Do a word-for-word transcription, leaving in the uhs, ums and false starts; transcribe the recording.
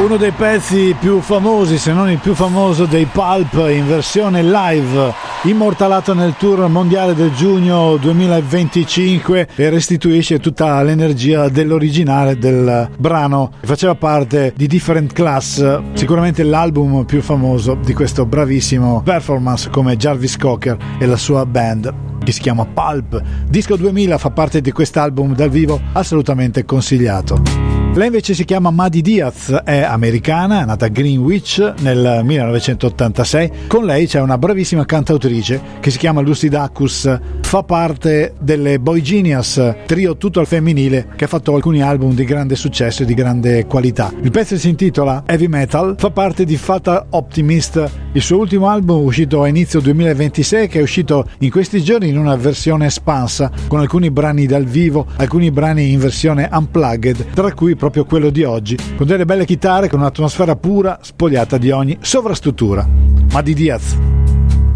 Uno dei pezzi più famosi, se non il più famoso, dei Pulp in versione live, immortalato nel tour mondiale del giugno duemilaventicinque, e restituisce tutta l'energia dell'originale del brano che faceva parte di Different Class, sicuramente l'album più famoso di questo bravissimo performance come Jarvis Cocker e la sua band, che si chiama Pulp. Disco duemila, fa parte di quest'album dal vivo assolutamente consigliato. Lei invece si chiama Maddie Diaz, è americana, è nata a Greenwich nel millenovecentottantasei. Con lei c'è una bravissima cantautrice che si chiama Lucy Dacus, fa parte delle Boy Genius, trio tutto al femminile che ha fatto alcuni album di grande successo e di grande qualità. Il pezzo si intitola Heavy Metal, fa parte di Fatal Optimist, il suo ultimo album uscito a inizio duemilaventisei, che è uscito in questi giorni in una versione espansa con alcuni brani dal vivo, alcuni brani in versione unplugged, tra cui proprio quello di oggi, con delle belle chitarre, con un'atmosfera pura, spogliata di ogni sovrastruttura. Maddie Diaz.